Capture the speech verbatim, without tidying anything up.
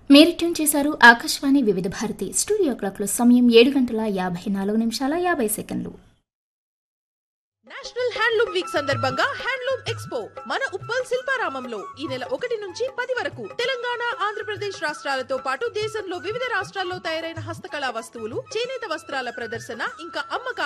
మీరు ట్యూన్ చేశారు ఆకాశవాణి వివిధ భారతి స్టూడియో క్లాక్లో సమయం ఏడు గంటల యాభై నాలుగు నిమిషాల యాభై సెకండ్లు. నేషనల్ హ్యాండ్లూమ్ వీక్ సందర్భంగా హ్యాండ్లూమ్ ఎక్స్పో మన ఉప్పల్ శిల్పారామంలో ఈ నెల ఒకటి నుంచి పది వరకు తెలంగాణ, ఆంధ్రప్రదేశ్ రాష్ట్రాలతో పాటు దేశంలో వివిధ రాష్ట్రాల్లో తయారైన హస్తకళా వస్తువులు, చేనేత వస్త్రాల ప్రదర్శన, ఇంకా అమ్మకాలు